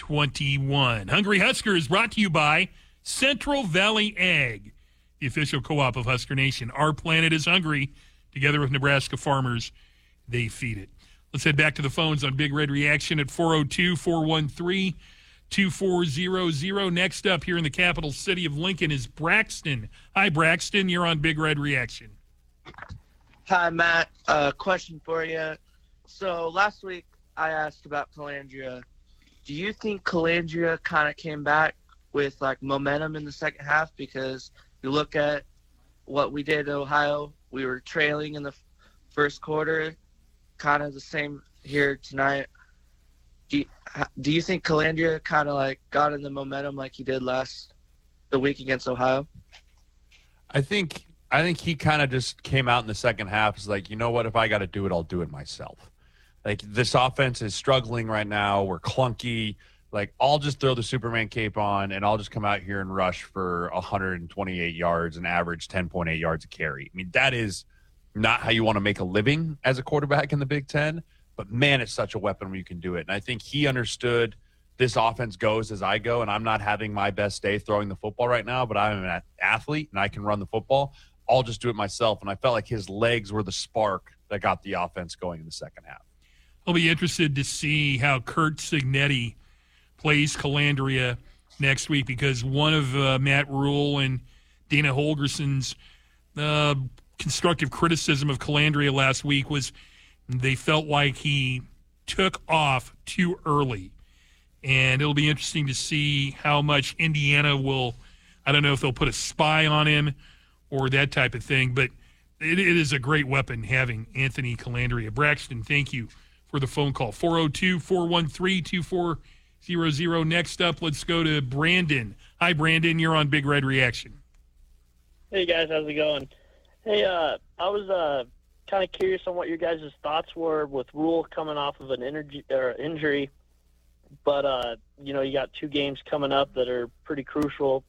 21. Hungry Husker is brought to you by Central Valley Ag, the official co-op of Husker Nation. Our planet is hungry. Together with Nebraska farmers, they feed it. Let's head back to the phones on Big Red Reaction at 402-413-2400. Next up here in the capital city of Lincoln is Braxton. Hi, Braxton. You're on Big Red Reaction. Hi, Matt. Question for you. So last week I asked about Calandria. Do you think Calandria kind of came back with momentum in the second half? Because you look at what we did at Ohio, we were trailing in the first quarter, kind of the same here tonight. Do you think Calandria kind of got in the momentum like he did the week against Ohio? I think he kind of just came out in the second half. It's like, you know what? If I got to do it, I'll do it myself. This offense is struggling right now. We're clunky. I'll just throw the Superman cape on, and I'll just come out here and rush for 128 yards and average 10.8 yards a carry. I mean, that is not how you want to make a living as a quarterback in the Big Ten. But, man, it's such a weapon when you can do it. And I think he understood this offense goes as I go, and I'm not having my best day throwing the football right now, but I'm an athlete, and I can run the football. I'll just do it myself. And I felt like his legs were the spark that got the offense going in the second half. I'll be interested to see how Curt Cignetti plays Calandria next week, because one of Matt Rule and Dana Holgerson's constructive criticism of Calandria last week was they felt like he took off too early. And it'll be interesting to see how much Indiana will, I don't know if they'll put a spy on him or that type of thing, but it is a great weapon having Anthony Calandria. Braxton, thank you for the phone call. 402-413-2400. Next up, let's go to Brandon. Hi, Brandon. You're on Big Red Reaction. Hey, guys. How's it going? Hey, I was kind of curious on what your guys' thoughts were with Rule coming off of an injury. But, you got 2 games coming up that are pretty crucial.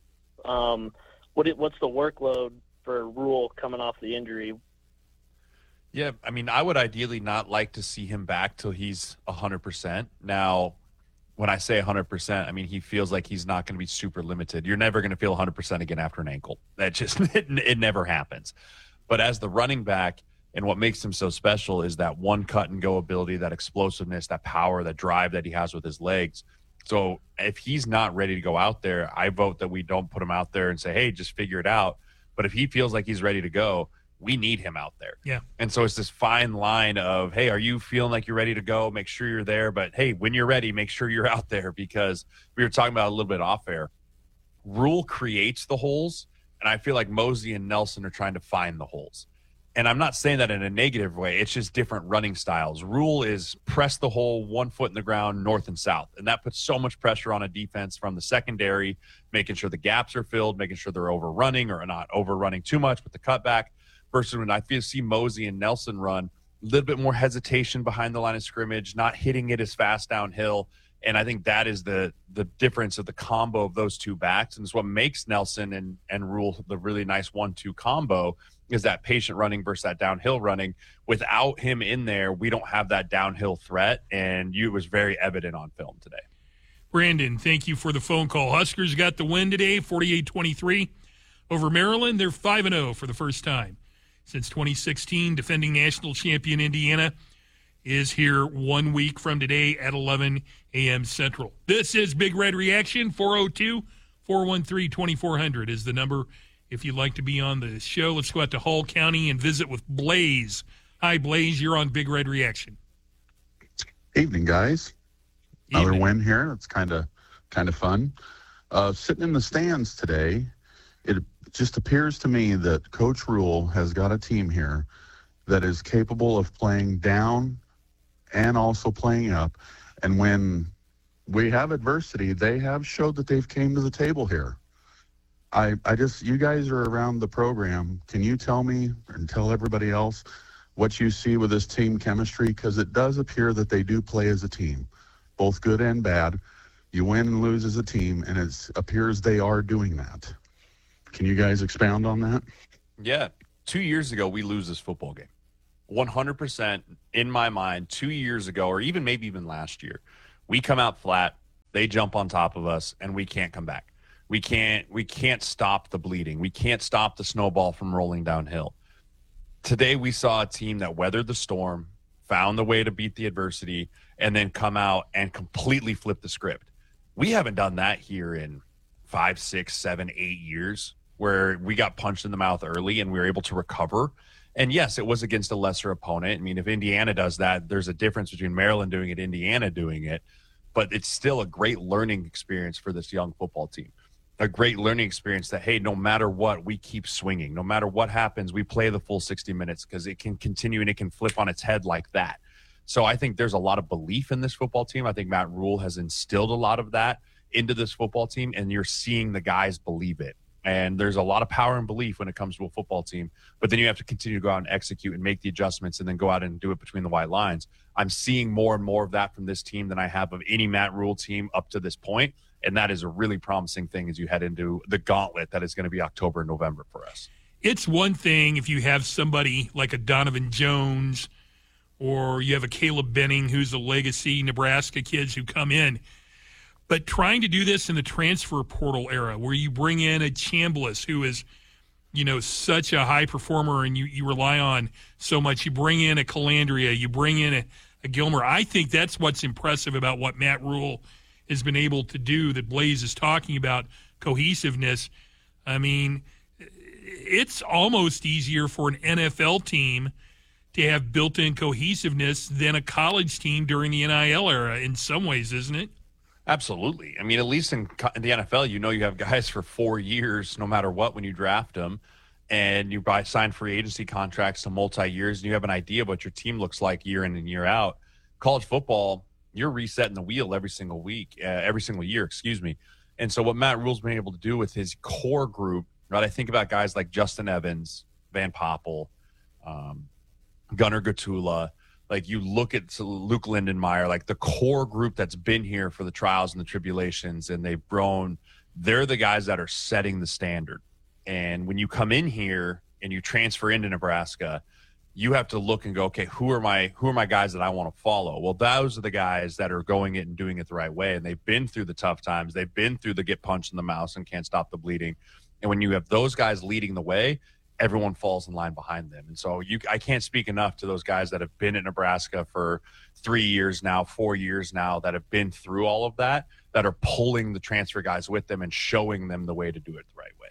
What's the workload for Rule coming off the injury? Yeah, I mean, I would ideally not like to see him back till he's 100%. Now, when I say 100%, I mean he feels like he's not going to be super limited. You're never going to feel 100% again after an ankle. That just it never happens. But as the running back, and what makes him so special is that one cut and go ability, that explosiveness, that power, that drive that he has with his legs. So if he's not ready to go out there, I vote that we don't put him out there and say, hey, just figure it out. But if he feels like he's ready to go, we need him out there. Yeah. And so it's this fine line of, hey, are you feeling like you're ready to go? Make sure you're there. But, hey, when you're ready, make sure you're out there, because we were talking about a little bit off air. Rule creates the holes, and I feel like Mosey and Nelson are trying to find the holes. And I'm not saying that in a negative way. It's just different running styles. Rule is press the hole 1 foot in the ground, north and south. And that puts so much pressure on a defense from the secondary, making sure the gaps are filled, making sure they're overrunning or not overrunning too much with the cutback. Versus when I see Mosey and Nelson run, a little bit more hesitation behind the line of scrimmage, not hitting it as fast downhill. And I think that is the difference of the combo of those two backs. And it's what makes Nelson and Rule the really nice 1-2 combo, is that patient running versus that downhill running. Without him in there, we don't have that downhill threat, and it was very evident on film today. Brandon, thank you for the phone call. Huskers got the win today, 48-23 over Maryland. They're 5-0 for the first time since 2016. Defending national champion Indiana is here 1 week from today at 11 a.m. Central. This is Big Red Reaction. 402-413-2400 is the number if you'd like to be on the show. Let's go out to Hall County and visit with Blaze. Hi, Blaze. You're on Big Red Reaction. Evening, guys. Evening. Another win here. It's kind of fun. Sitting in the stands today, it just appears to me that Coach Rule has got a team here that is capable of playing down and also playing up. And when we have adversity, they have showed that they've came to the table here. You guys are around the program. Can you tell me and tell everybody else what you see with this team chemistry? Because it does appear that they do play as a team, both good and bad. You win and lose as a team, and it appears they are doing that. Can you guys expound on that? Yeah. 2 years ago, we lose this football game. 100% in my mind, 2 years ago, or maybe even last year, we come out flat. They jump on top of us, and we can't come back. We can't stop the bleeding. We can't stop the snowball from rolling downhill. Today we saw a team that weathered the storm, found the way to beat the adversity, and then come out and completely flip the script. We haven't done that here in 5, 6, 7, 8 years, where we got punched in the mouth early and we were able to recover. And yes, it was against a lesser opponent. I mean, if Indiana does that, there's a difference between Maryland doing it, Indiana doing it, but it's still a great learning experience for this young football team. A great learning experience that, hey, no matter what, we keep swinging. No matter what happens, we play the full 60 minutes because it can continue and it can flip on its head like that. So I think there's a lot of belief in this football team. I think Matt Rule has instilled a lot of that into this football team, and you're seeing the guys believe it. And there's a lot of power and belief when it comes to a football team, but then you have to continue to go out and execute and make the adjustments and then go out and do it between the white lines. I'm seeing more and more of that from this team than I have of any Matt Rule team up to this point. And that is a really promising thing as you head into the gauntlet that is going to be October and November for us. It's one thing if you have somebody like a Donovan Jones or you have a Caleb Benning who's a legacy Nebraska kids who come in. But trying to do this in the transfer portal era where you bring in a Chambliss who is, such a high performer and you rely on so much. You bring in a Calandria, you bring in a Gilmer. I think that's what's impressive about what Matt Rule has been able to do that Blaze is talking about, cohesiveness. I mean, it's almost easier for an NFL team to have built-in cohesiveness than a college team during the NIL era in some ways, isn't it? Absolutely. I mean, at least in the NFL, you have guys for 4 years, no matter what, when you draft them, and you sign free agency contracts to multi-years, and you have an idea of what your team looks like year in and year out. College football, you're resetting the wheel every single year, And so what Matt Rule's been able to do with his core group, right? I think about guys like Justin Evans, Van Poppel, Gunnar Gatula. Like you look at Luke Lindenmeyer, like the core group that's been here for the trials and the tribulations, and they've grown. They're the guys that are setting the standard. And when you come in here and you transfer into Nebraska, you have to look and go, okay, who are my guys that I want to follow? Well, those are the guys that are going it and doing it the right way. And they've been through the tough times. They've been through the get punched in the mouth and can't stop the bleeding. And when you have those guys leading the way, everyone falls in line behind them. And so I can't speak enough to those guys that have been at Nebraska for 3 years now, 4 years now, that have been through all of that are pulling the transfer guys with them and showing them the way to do it the right way.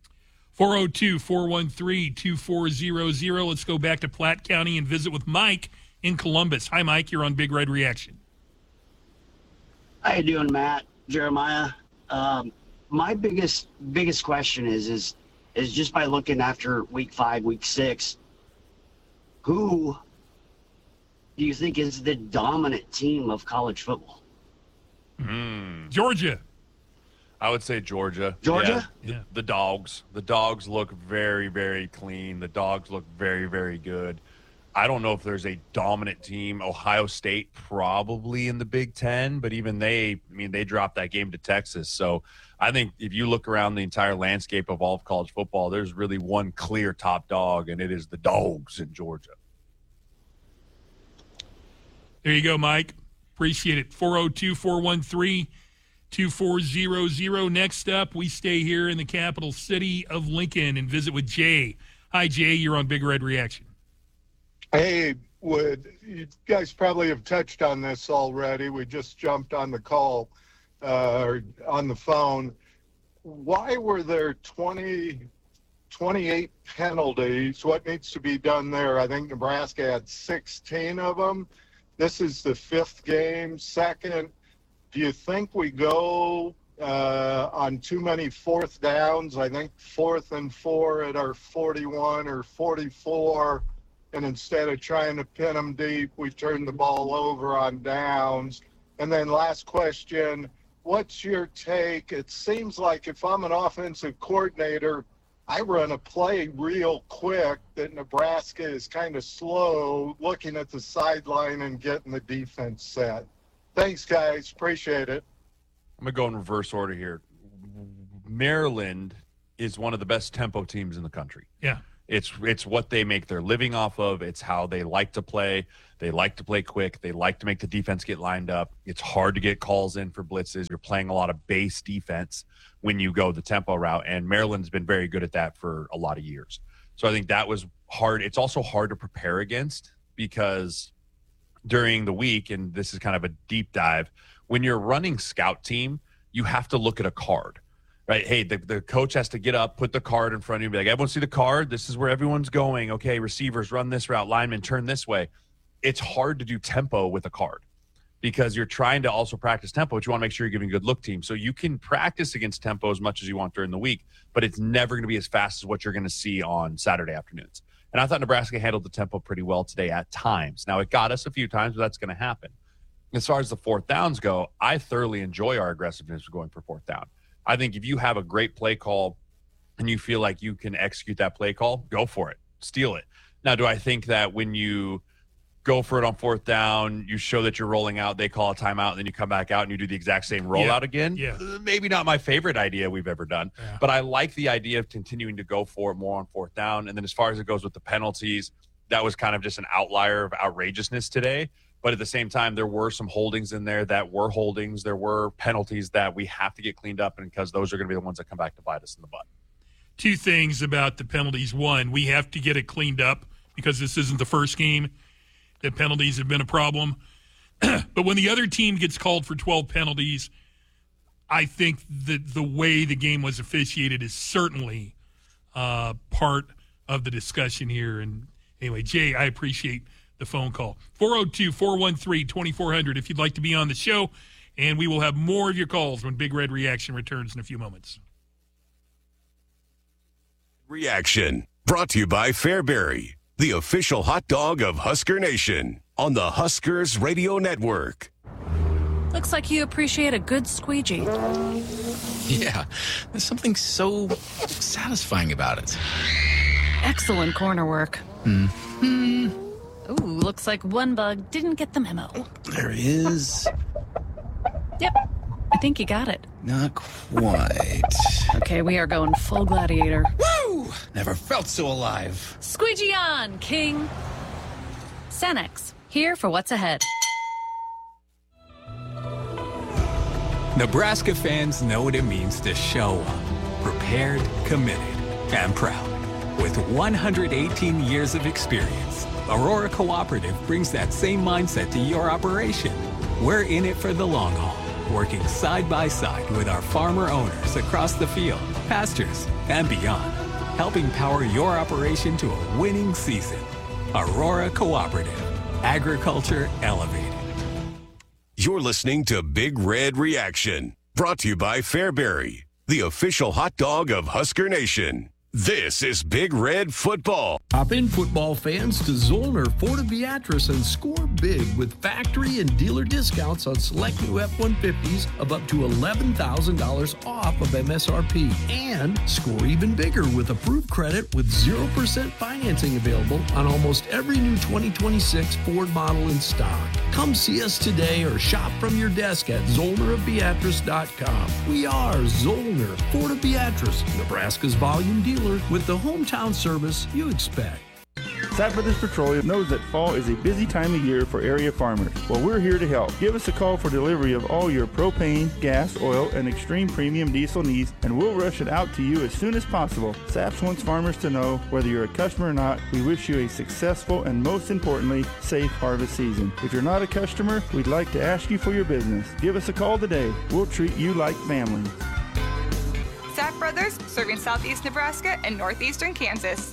402-413-2400. Let's go back to Platte County and visit with Mike in Columbus. Hi, Mike. You're on Big Red Reaction. How you doing, Matt? Jeremiah? My biggest question is just by looking after week 5, week 6, who do you think is the dominant team of college football? Georgia. I would say Georgia. Georgia? Yeah. The Dogs. The Dogs look very, very clean. The Dogs look very, very good. I don't know if there's a dominant team. Ohio State probably in the Big Ten, but even they dropped that game to Texas. So I think if you look around the entire landscape of all of college football, there's really one clear top dog, and it is the Dogs in Georgia. There you go, Mike. Appreciate it. 402-413-2400. Next up, we stay here in the capital city of Lincoln and visit with Jay. Hi, Jay. You're on Big Red Reaction. Hey, you guys probably have touched on this already. We just jumped on the call or on the phone. Why were there 28 penalties? What needs to be done there? I think Nebraska had 16 of them. This is the 5th game. Second, do you think we go on too many 4th downs? I think 4th and 4 at our 41 or 44. And instead of trying to pin them deep, we turn the ball over on downs. And then last question, what's your take? It seems like if I'm an offensive coordinator, I run a play real quick that Nebraska is kind of slow looking at the sideline and getting the defense set. Thanks, guys. Appreciate it. I'm going to go in reverse order here. Maryland is one of the best tempo teams in the country. Yeah. It's what they make their living off of. It's how they like to play. They like to play quick. They like to make the defense get lined up. It's hard to get calls in for blitzes. You're playing a lot of base defense when you go the tempo route, and Maryland's been very good at that for a lot of years. So I think that was hard. It's also hard to prepare against because during the week, and this is kind of a deep dive, when you're running scout team, you have to look at a card, right? Hey, the coach has to get up, put the card in front of you, be like, everyone see the card? This is where everyone's going. Okay, receivers, run this route. Linemen, turn this way. It's hard to do tempo with a card because you're trying to also practice tempo, but you want to make sure you're giving a good look team. So you can practice against tempo as much as you want during the week, but it's never going to be as fast as what you're going to see on Saturday afternoons. And I thought Nebraska handled the tempo pretty well today at times. Now, it got us a few times, but that's going to happen. As far as the fourth downs go, I thoroughly enjoy our aggressiveness going for fourth down. I think if you have a great play call and you feel like you can execute that play call, go for it. Steal it. Now, do I think that when you go for it on fourth down, you show that you're rolling out, they call a timeout, and then you come back out and you do the exact same rollout again? Yeah. Maybe not my favorite idea we've ever done, but I like the idea of continuing to go for it more on fourth down. And then as far as it goes with the penalties, that was kind of just an outlier of outrageousness today. But at the same time, there were some holdings in there that were holdings. There were penalties that we have to get cleaned up, and because those are going to be the ones that come back to bite us in the butt. Two things about the penalties. One, we have to get it cleaned up because this isn't the first game that penalties have been a problem. But when the other team gets called for 12 penalties, I think that the way the game was officiated is certainly part of the discussion here. And anyway, Jay, I appreciate the phone call. 402-413-2400 if you'd like to be on the show, and we will have more of your calls when Big Red Reaction returns in a few moments. Reaction, brought to you by Fairberry, the official hot dog of Husker Nation, on the Huskers Radio Network. Looks like you appreciate a good squeegee. Yeah, there's something so satisfying about it. Excellent corner work. Mm-hmm. Ooh, looks like one bug didn't get the memo. There is. Yep, I think you got it. Not quite. Okay, we are going full gladiator. Woo! Never felt so alive. Squeegee on, King. Cenex, here for what's ahead. Nebraska fans know what it means to show up, prepared, committed, and proud. With 118 years of experience, Aurora Cooperative brings that same mindset to your operation. We're in it for the long haul, working side by side with our farmer owners across the field, pastures, and beyond, helping power your operation to a winning season. Aurora Cooperative, agriculture elevated. You're listening to Big Red Reaction, brought to you by Fairberry, the official hot dog of Husker Nation. This is Big Red Football. Hop in, football fans, to Zollner Ford of Beatrice and score big with factory and dealer discounts on select new F-150s of up to $11,000 off of MSRP. And score even bigger with approved credit with 0% financing available on almost every new 2026 Ford model in stock. Come see us today or shop from your desk at ZollnerofBeatrice.com. We are Zollner Ford of Beatrice, Nebraska's volume dealer with the hometown service you expect. Sapp Brothers Petroleum knows that fall is a busy time of year for area farmers. Well, we're here to help. Give us a call for delivery of all your propane, gas, oil, and extreme premium diesel needs, and we'll rush it out to you as soon as possible. Sapp wants farmers to know, whether you're a customer or not, we wish you a successful and, most importantly, safe harvest season. If you're not a customer, we'd like to ask you for your business. Give us a call today. We'll treat you like family. Sapp Brothers, serving southeast Nebraska and northeastern Kansas.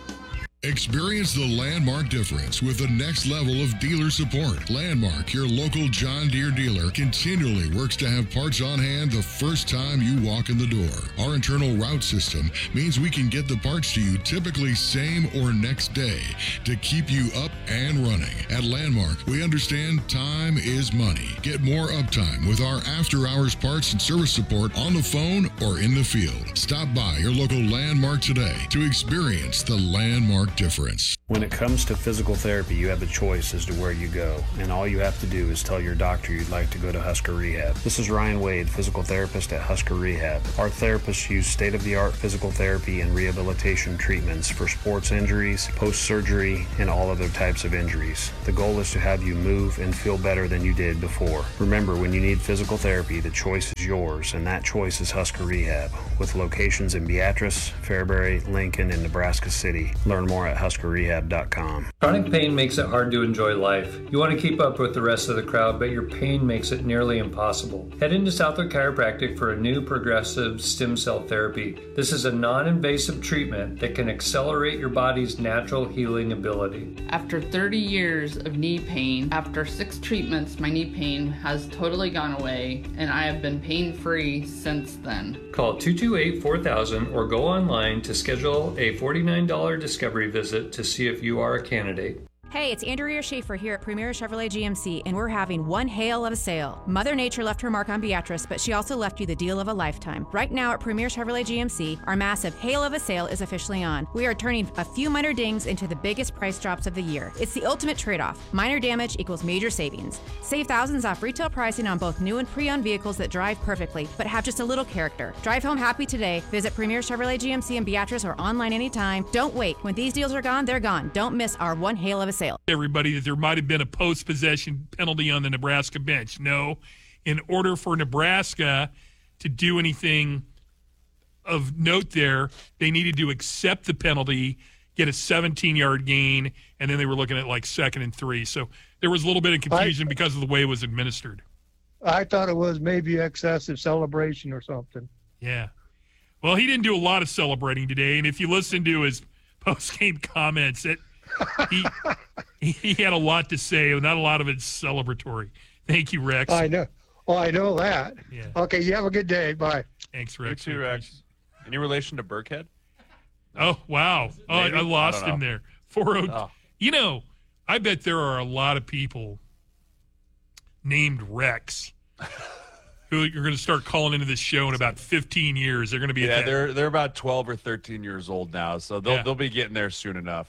Experience the Landmark difference with the next level of dealer support. Landmark, your local John Deere dealer, continually works to have parts on hand the first time you walk in the door. Our internal route system means we can get the parts to you typically same or next day to keep you up and running. At Landmark, we understand time is money. Get more uptime with our after-hours parts and service support on the phone or in the field. Stop by your local Landmark today to experience the Landmark Landmark Difference. When it comes to physical therapy, you have a choice as to where you go, and all you have to do is tell your doctor you'd like to go to Husker Rehab. This is Ryan Wade, physical therapist at Husker Rehab. Our therapists use state-of-the-art physical therapy and rehabilitation treatments for sports injuries, post-surgery, and all other types of injuries. The goal is to have you move and feel better than you did before. Remember, when you need physical therapy, the choice is yours, and that choice is Husker Rehab, with locations in Beatrice, Fairbury, Lincoln, and Nebraska City. Learn more at huskerrehab.com. Chronic pain makes it hard to enjoy life. You want to keep up with the rest of the crowd, but your pain makes it nearly impossible. Head into Southwood Chiropractic for a new progressive stem cell therapy. This is a non-invasive treatment that can accelerate your body's natural healing ability. After 30 years of knee pain, after 6 treatments, my knee pain has totally gone away, and I have been pain-free since then. Call 228-4000 or go online to schedule a $49 discovery visit to see if you are a candidate. Hey, it's Andrea Schaefer here at Premier Chevrolet GMC, and we're having one hail of a sale. Mother Nature left her mark on Beatrice, but she also left you the deal of a lifetime. Right now at Premier Chevrolet GMC, our massive hail of a sale is officially on. We are turning a few minor dings into the biggest price drops of the year. It's the ultimate trade-off. Minor damage equals major savings. Save thousands off retail pricing on both new and pre-owned vehicles that drive perfectly, but have just a little character. Drive home happy today. Visit Premier Chevrolet GMC in Beatrice or online anytime. Don't wait. When these deals are gone, they're gone. Don't miss our one hail of a sale. Everybody, that there might have been a post-possession penalty on the Nebraska bench. No. In order for Nebraska to do anything of note there, they needed to accept the penalty, get a 17-yard gain, and then they were looking at like 2nd and 3. So there was a little bit of confusion because of the way it was administered. I thought it was maybe excessive celebration or something. Yeah. Well, he didn't do a lot of celebrating today, and if you listen to his post-game comments, he had a lot to say, not a lot of it's celebratory. Thank you, Rex. I know. Oh, I know that. Yeah. Okay, you have a good day. Bye. Thanks, Rex. You too, Rex. Any relation to Burkhead? Oh, wow. Oh, I lost I don't him know. there. 402. You know, I bet there are a lot of people named Rex who are going to start calling into this show in about 15 years. They're going to be at that. They're about 12 or 13 years old now, so they'll be getting there soon enough.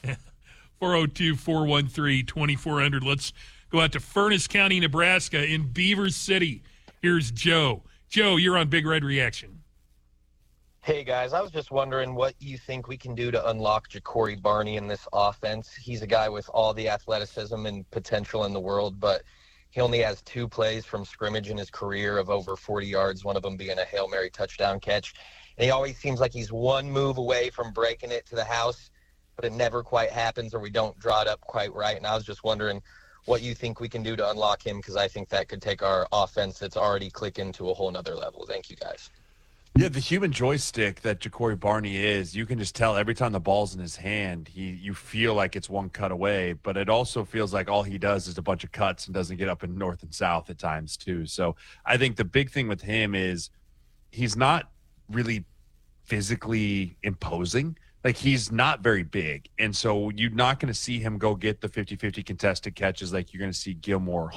402-413-2400. Let's go out to Furnace County, Nebraska in Beaver City. Here's Joe. Joe, you're on Big Red Reaction. Hey, guys, I was just wondering what you think we can do to unlock Ja'Cory Barney in this offense. He's a guy with all the athleticism and potential in the world, but he only has 2 plays from scrimmage in his career of over 40 yards, one of them being a Hail Mary touchdown catch. And he always seems like he's one move away from breaking it to the house, but it never quite happens or we don't draw it up quite right. And I was just wondering what you think we can do to unlock him, because I think that could take our offense that's already clicking to a whole nother level. Thank you, guys. Yeah, the human joystick that Ja'Cory Barney is, you can just tell every time the ball's in his hand, you feel like it's one cut away, but it also feels like all he does is a bunch of cuts and doesn't get up in north and south at times too. So I think the big thing with him is he's not really physically imposing. Like, he's not very big, and so you're not going to see him go get the 50-50 contested catches like you're going to see Gilmer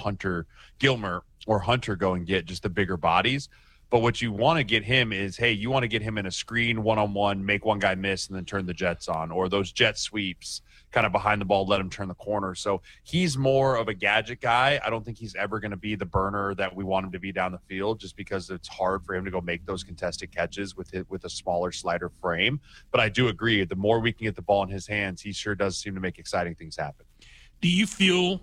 or Hunter go and get, just the bigger bodies. But what you want to get him is, hey, you want to get him in a screen one-on-one, make one guy miss, and then turn the jets on, or those jet sweeps kind of behind the ball, let him turn the corner. So he's more of a gadget guy. I don't think he's ever going to be the burner that we want him to be down the field, just because it's hard for him to go make those contested catches with a smaller slider frame. But I do agree, the more we can get the ball in his hands, he sure does seem to make exciting things happen. Do you feel,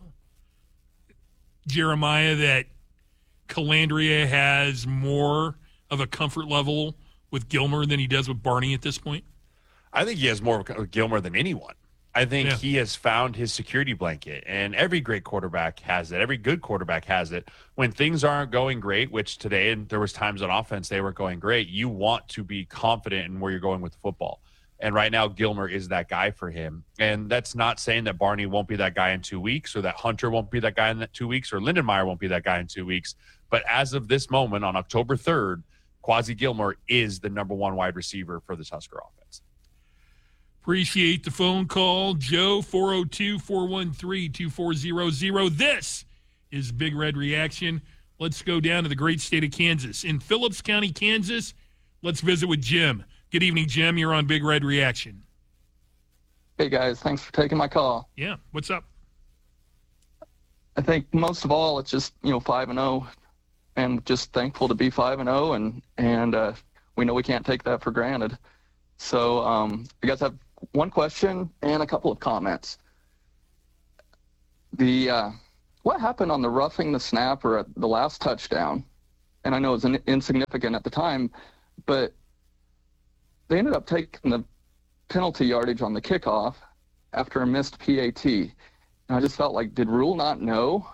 Jeremiah, that Calandria has more of a comfort level with Gilmer than he does with Barney at this point? I think he has more of Gilmer than anyone. I think he has found his security blanket, and every great quarterback has it. Every good quarterback has it. When things aren't going great, which today, and there was times on offense they weren't going great, you want to be confident in where you're going with the football. And right now, Gilmer is that guy for him. And that's not saying that Barney won't be that guy in 2 weeks, or that Hunter won't be that guy in 2 weeks, or Lindenmeyer won't be that guy in 2 weeks. But as of this moment, on October 3rd, Quasi Gilmer is the number 1 wide receiver for this Husker offense. Appreciate the phone call. Joe, 402-413-2400. This is Big Red Reaction. Let's go down to the great state of Kansas. In Phillips County, Kansas, let's visit with Jim. Good evening, Jim. You're on Big Red Reaction. Hey, guys. Thanks for taking my call. Yeah. What's up? I think most of all, it's just, 5-0, and just thankful to be 5-0, and we know we can't take that for granted. So I guess I have one question and a couple of comments. What happened on the roughing the snapper at the last touchdown? And I know it was insignificant at the time, but they ended up taking the penalty yardage on the kickoff after a missed PAT. And I just felt like, did Rule not know,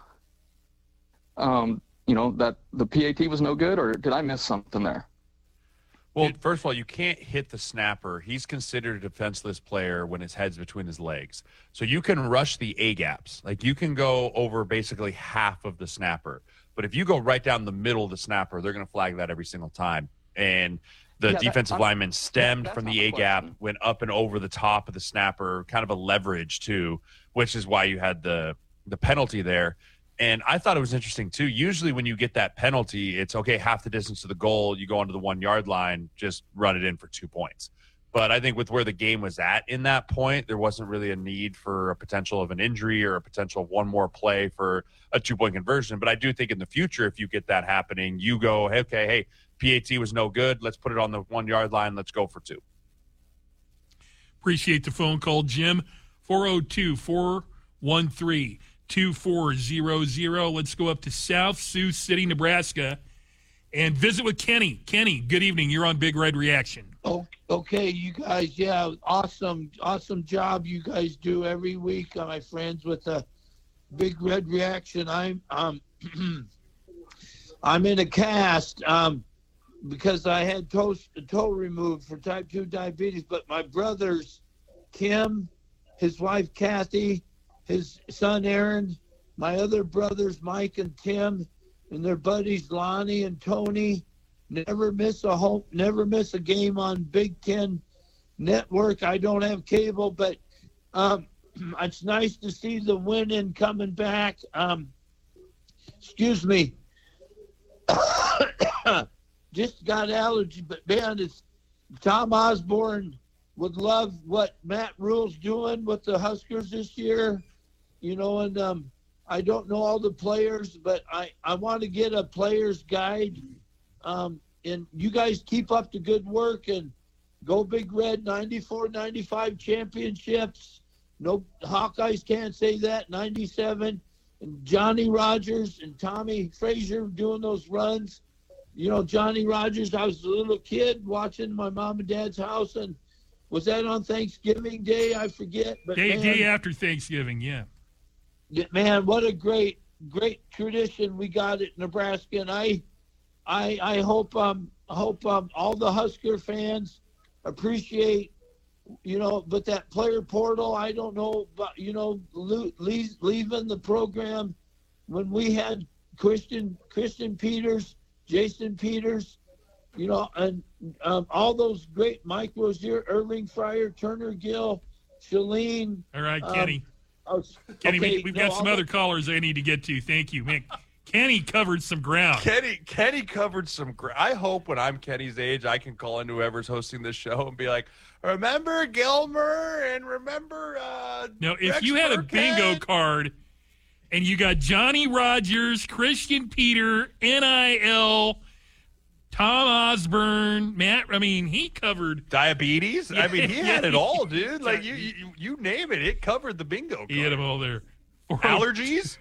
that the PAT was no good, or did I miss something there? Well, first of all, you can't hit the snapper. He's considered a defenseless player when his head's between his legs. So you can rush the A-gaps. Like, you can go over basically half of the snapper. But if you go right down the middle of the snapper, they're going to flag that every single time. And the defensive lineman stemmed from the A-gap, went up and over the top of the snapper, kind of a leverage too, which is why you had the penalty there. And I thought it was interesting too. Usually when you get that penalty, it's okay, half the distance to the goal, you go onto the 1 yard line, just run it in for 2 points. But I think with where the game was at in that point, there wasn't really a need for a potential of an injury or a potential one more play for a 2-point conversion. But I do think in the future, if you get that happening, you go, okay, hey, PAT was no good. Let's put it on the 1 yard line. Let's go for 2. Appreciate the phone call, Jim. 402-413-2400. Let's go up to South Sioux City, Nebraska, and visit with Kenny. Kenny, good evening. You're on Big Red Reaction. Oh, okay, you guys, awesome job you guys do every week, my friends, with the Big Red Reaction. I'm I'm in a cast because I had toe removed for type 2 diabetes, but my brothers, Kim, his wife Kathy, his son Aaron, my other brothers Mike and Tim, and their buddies Lonnie and Tony, never miss a game on Big Ten Network. I don't have cable, but it's nice to see the winning coming back. Excuse me. Just got allergy, but man, it's Tom Osborne would love what Matt Rule's doing with the Huskers this year, and I don't know all the players, but I want to get a player's guide. And you guys keep up the good work and go Big Red. 94, 95 championships. No, Hawkeyes can't say that. 97. And Johnny Rogers and Tommy Frazier doing those runs. Johnny Rogers, I was a little kid watching my mom and dad's house, and was that on Thanksgiving Day? I forget. But day after Thanksgiving, yeah. Man, what a great tradition we got at Nebraska, and I hope all the Husker fans appreciate, but that player portal, I don't know, but leaving the program when we had Christian Peters, Jason Peters, and all those great Mike Rozier, Irving Fryer, Turner Gill, Shalene. All right, Kenny. Kenny, okay, we've got some other callers I need to get to. Thank you, man. Kenny covered some ground. Kenny covered some ground. I hope when I'm Kenny's age, I can call in whoever's hosting this show and be like, remember Gilmer and remember No, if Rex you had a Burkhead? bingo card and you got Johnny Rogers, Christian Peter, NIL, Tom Osborne, Matt, he covered diabetes. Yeah, He had yeah, it all, dude. Like you name it, it covered the bingo card. He had them all there. Allergies?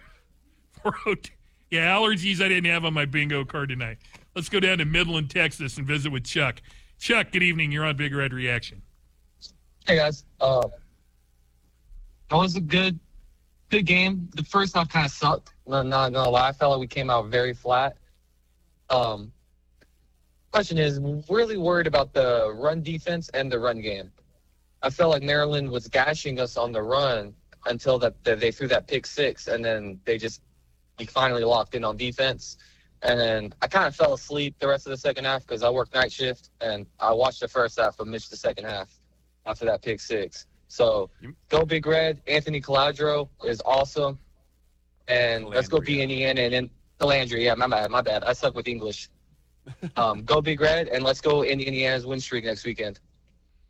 Yeah, allergies I didn't have on my bingo card tonight. Let's go down to Midland, Texas, and visit with Chuck. Chuck, good evening. You're on Big Red Reaction. Hey, guys. That was a good game. The first half kind of sucked. Not gonna lie. I felt like we came out very flat. Question is, I'm really worried about the run defense and the run game. I felt like Maryland was gashing us on the run until they threw that pick six, and then we finally locked in on defense. And then I kind of fell asleep the rest of the second half because I worked night shift, and I watched the first half but missed the second half after that pick six. So go Big Red. Anthony Caladro is awesome. And let's go beat Indiana. And then Calandria, yeah, my bad. I suck with English. Go Big Red, and let's go Indiana's win streak next weekend.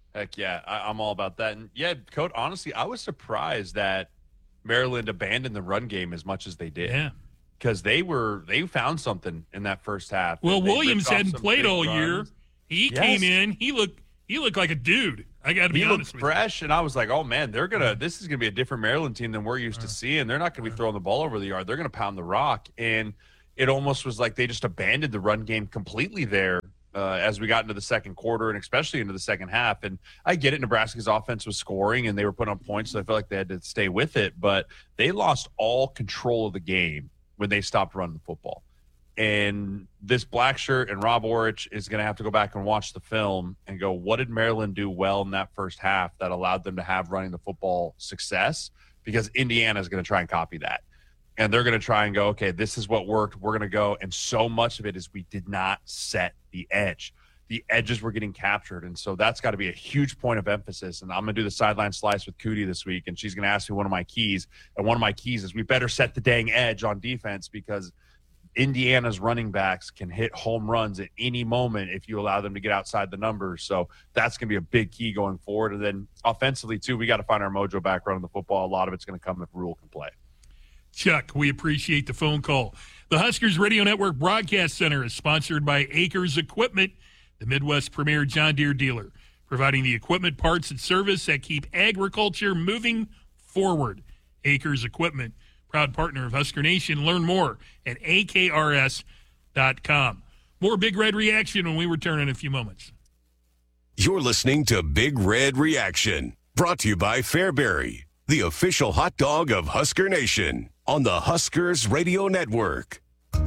Heck yeah, I'm all about that. And yeah, Coach, honestly, I was surprised that Maryland abandoned the run game as much as they did. Yeah. Because they found something in that first half. Well, They Williams ripped off hadn't some played big all year. runs. He came in. He looked like a dude. I got to be He honest looked with fresh, and I was like, "Oh man, this is gonna be a different Maryland team than we're used to seeing. They're not gonna be throwing the ball over the yard. They're gonna pound the rock." And it almost was like they just abandoned the run game completely there as we got into the second quarter and especially into the second half. And I get it, Nebraska's offense was scoring and they were putting up points, so I felt like they had to stay with it. But they lost all control of the game when they stopped running the football. And this black shirt and Rob Orich is going to have to go back and watch the film and go, what did Maryland do well in that first half that allowed them to have running the football success? Because Indiana is going to try and copy that. And they're going to try and go, okay, this is what worked. We're going to go. And so much of it is we did not set the edge. The edges were getting captured. And so that's got to be a huge point of emphasis. And I'm going to do the sideline slice with Cootie this week. And she's going to ask me one of my keys. And one of my keys is we better set the dang edge on defense because Indiana's running backs can hit home runs at any moment if you allow them to get outside the numbers. So that's going to be a big key going forward. And then offensively, too, we got to find our mojo back running the football. A lot of it's going to come if Rule can play. Chuck, we appreciate the phone call. The Huskers Radio Network Broadcast Center is sponsored by Acres Equipment, the Midwest premier John Deere dealer, providing the equipment, parts, and service that keep agriculture moving forward. Acres Equipment, proud partner of Husker Nation. Learn more at akrs.com. More Big Red Reaction when we return in a few moments. You're listening to Big Red Reaction, brought to you by Fairbury, the official hot dog of Husker Nation, on the Huskers Radio Network.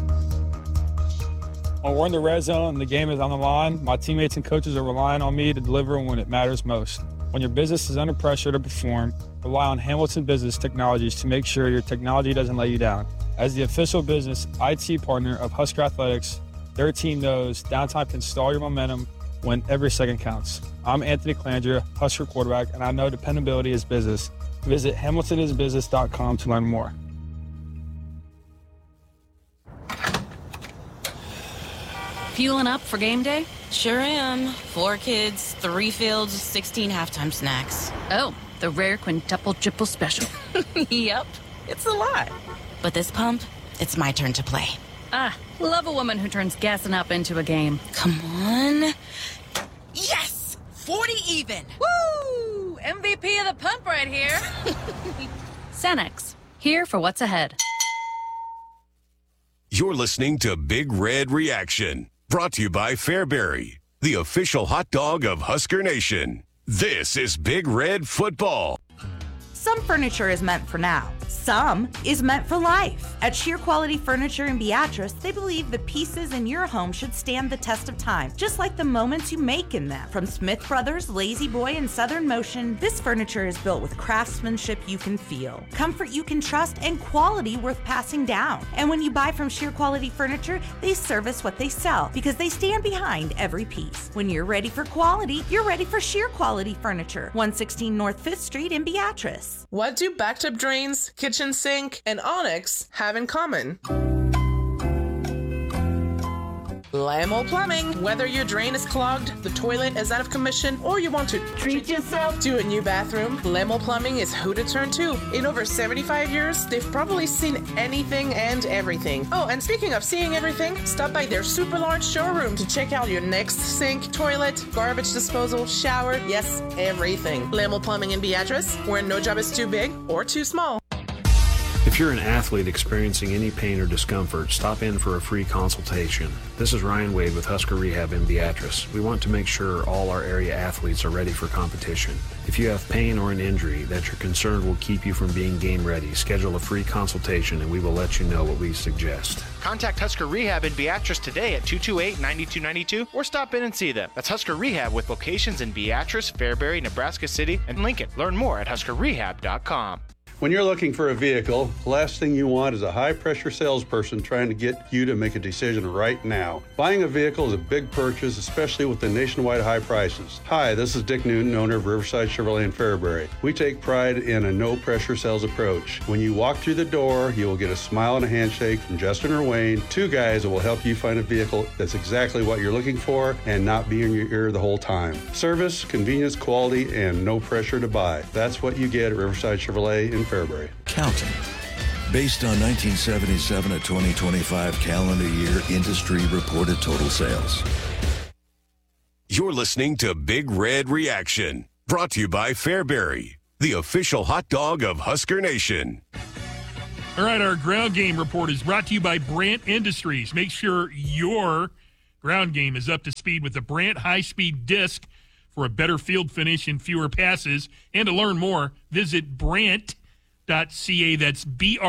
When we're in the red zone and the game is on the line, my teammates and coaches are relying on me to deliver when it matters most. When your business is under pressure to perform, rely on Hamilton Business Technologies to make sure your technology doesn't let you down. As the official business IT partner of Husker Athletics, their team knows downtime can stall your momentum when every second counts. I'm Anthony Calandria, Husker quarterback, and I know dependability is business. Visit hamiltonisbusiness.com to learn more. Fueling up for game day? Sure am. 4 kids, 3 fields, 16 halftime snacks. Oh, the rare quintuple triple special. Yep, it's a lot. But this pump, it's my turn to play. Ah, love a woman who turns gassing up into a game. Come on. Yes! 40 even. Woo! MVP of the pump right here. Cenex, here for what's ahead. You're listening to Big Red Reaction, brought to you by Fairbury, the official hot dog of Husker Nation. This is Big Red Football. Some furniture is meant for now. Some is meant for life. At Sheer Quality Furniture in Beatrice, they believe the pieces in your home should stand the test of time, just like the moments you make in them. From Smith Brothers, Lazy Boy, and Southern Motion, this furniture is built with craftsmanship you can feel, comfort you can trust, and quality worth passing down. And when you buy from Sheer Quality Furniture, they service what they sell because they stand behind every piece. When you're ready for quality, you're ready for Sheer Quality Furniture, 116 North 5th Street in Beatrice. What do bathtub drains, kitchen sink, and Onyx have in common? Lamo Plumbing. Whether your drain is clogged, the toilet is out of commission, or you want to treat yourself to a new bathroom, Lamo Plumbing is who to turn to. In over 75 years, they've probably seen anything and everything. Oh, and speaking of seeing everything, stop by their super large showroom to check out your next sink, toilet, garbage disposal, shower, yes, everything. Lamo Plumbing in Beatrice, where no job is too big or too small. If you're an athlete experiencing any pain or discomfort, stop in for a free consultation. This is Ryan Wade with Husker Rehab in Beatrice. We want to make sure all our area athletes are ready for competition. If you have pain or an injury that you're concerned will keep you from being game ready, schedule a free consultation and we will let you know what we suggest. Contact Husker Rehab in Beatrice today at 228-9292 or stop in and see them. That's Husker Rehab with locations in Beatrice, Fairbury, Nebraska City, and Lincoln. Learn more at huskerrehab.com. When you're looking for a vehicle, the last thing you want is a high-pressure salesperson trying to get you to make a decision right now. Buying a vehicle is a big purchase, especially with the nationwide high prices. Hi, this is Dick Newton, owner of Riverside Chevrolet in Fairbury. We take pride in a no-pressure sales approach. When you walk through the door, you will get a smile and a handshake from Justin or Wayne, two guys that will help you find a vehicle that's exactly what you're looking for and not be in your ear the whole time. Service, convenience, quality, and no pressure to buy. That's what you get at Riverside Chevrolet in Fairbury. Counting. Based on 1977 to 2025 calendar year industry reported total sales. You're listening to Big Red Reaction, brought to you by Fairbury, the official hot dog of Husker Nation. All right, our ground game report is brought to you by Brandt Industries. Make sure your ground game is up to speed with the Brandt high-speed disc for a better field finish and fewer passes. And to learn more, visit Brandt.ca. That's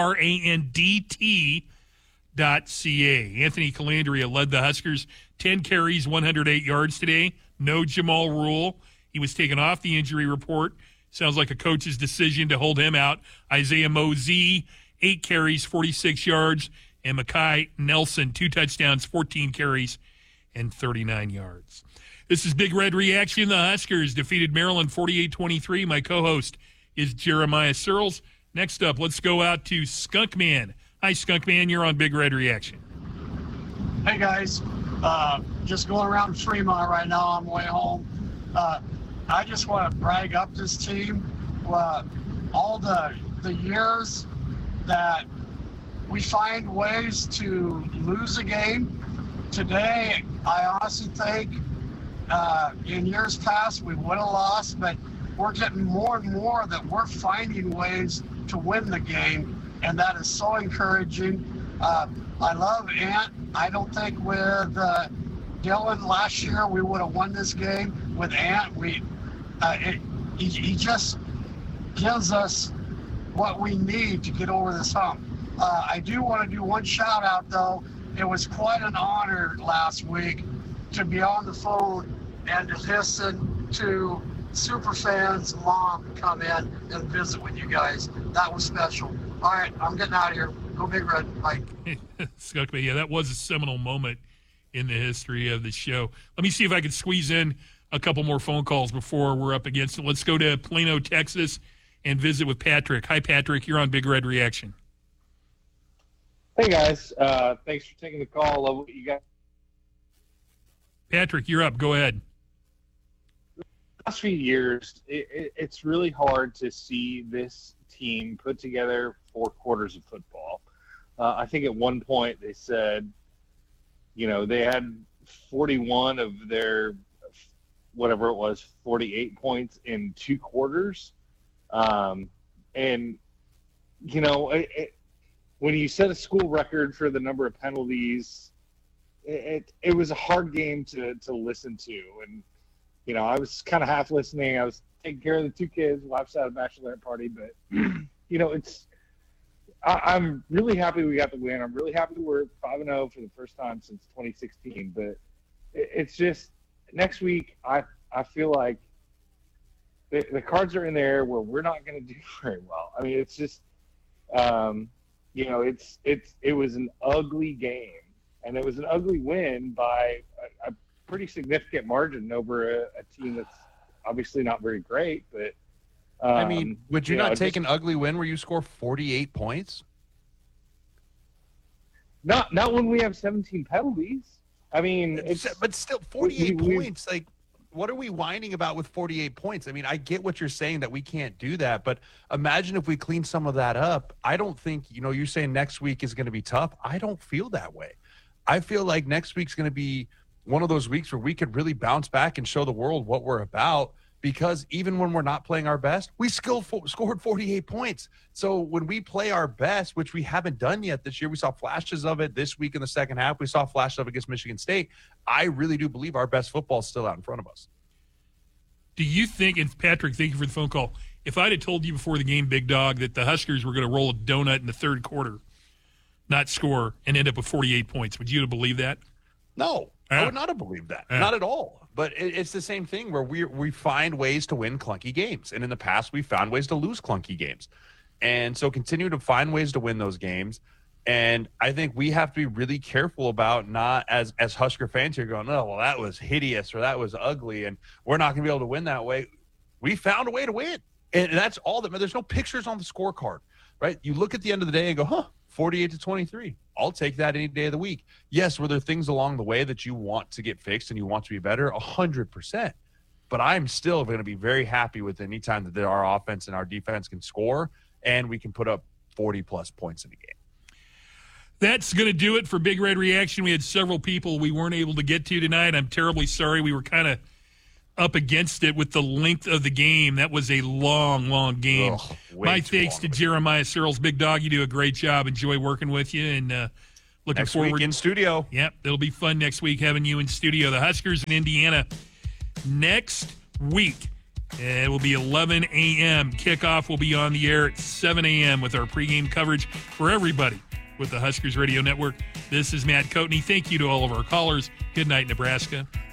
BRANDT.ca. Anthony Calandria led the Huskers 10 carries, 108 yards today. No Jamal Rule. He was taken off the injury report. Sounds like a coach's decision to hold him out. Isaiah Mosey, 8 carries, 46 yards. And Makai Nelson, 2 touchdowns, 14 carries, and 39 yards. This is Big Red Reaction. The Huskers defeated Maryland 48-23. My co-host is Jeremiah Searles. Next up, let's go out to Skunk Man. Hi, Skunk Man. You're on Big Red Reaction. Hey, guys. Just going around Fremont right now on my way home. I just want to brag up this team. All the years that we find ways to lose a game. Today, I honestly think in years past we would have lost, but we're getting more and more that we're finding ways to win the game, and that is so encouraging. I love Ant. I don't think with Dylan last year we would have won this game. With Ant, he just gives us what we need to get over this hump. I do want to do one shout out though. It was quite an honor last week to be on the phone and to listen to Superfan's mom come in and visit with you guys. That was special. All right, I'm getting out of here. Go Big Red. Bye. Skunk Man, yeah, that was a seminal moment in the history of the show. Let me see if I can squeeze in a couple more phone calls before we're up against it. Let's go to Plano, Texas, and visit with Patrick. Hi, Patrick. You're on Big Red Reaction. Hey, guys. Thanks for taking the call. Love what you got. Patrick, you're up. Go ahead. Last few years, it's really hard to see this team put together 4 quarters of football. I think at one point they said, they had 41 of their, whatever it was, 48 points in 2 quarters. When you set a school record for the number of penalties, it was a hard game to listen to. And, I was kind of half listening. I was taking care of the 2 kids. Wife's at a bachelorette party. But, I'm really happy we got the win. I'm really happy we're 5-0 for the first time since 2016. But it's just next week, I feel like the cards are in there where we're not going to do very well. I mean, it's just it was an ugly game, and it was an ugly win by a pretty significant margin over a team that's obviously not very great. But would you not take an ugly win where you score 48 points? Not when we have 17 penalties. I mean, but still 48 points. Like, what are we whining about with 48 points? I mean, I get what you're saying that we can't do that, but imagine if we clean some of that up. I don't think, you're saying next week is going to be tough. I don't feel that way. I feel like next week's going to be one of those weeks where we could really bounce back and show the world what we're about, because even when we're not playing our best, we still scored 48 points. So when we play our best, which we haven't done yet this year, we saw flashes of it this week in the second half. We saw flashes of it against Michigan State. I really do believe our best football is still out in front of us. Do you think, and Patrick, thank you for the phone call, if I'd have told you before the game, Big Dog, that the Huskers were going to roll a donut in the third quarter, not score, and end up with 48 points, would you have believed that? No, I would not have believed that. Not at all. But it's the same thing where we find ways to win clunky games. And in the past, we found ways to lose clunky games. And so continue to find ways to win those games. And I think we have to be really careful about not, as Husker fans here, going, oh, well, that was hideous or that was ugly, and we're not going to be able to win that way. We found a way to win. And that's all that – there's no pictures on the scorecard, right? You look at the end of the day and go, 48-23. I'll take that any day of the week. Yes, were there things along the way that you want to get fixed and you want to be better? 100%. But I'm still going to be very happy with any time that our offense and our defense can score and we can put up 40-plus points in a game. That's going to do it for Big Red Reaction. We had several people we weren't able to get to tonight. I'm terribly sorry. We were kind of up against it with the length of the game. That was a long, long game. My thanks to Jeremiah Searles. Big Dog, you do a great job. Enjoy working with you. And looking next forward. Week in studio. Yep, it'll be fun next week having you in studio. The Huskers in Indiana next week. It will be 11 a.m. Kickoff will be on the air at 7 a.m. with our pregame coverage for everybody with the Huskers Radio Network. This is Matt Coatney. Thank you to all of our callers. Good night, Nebraska.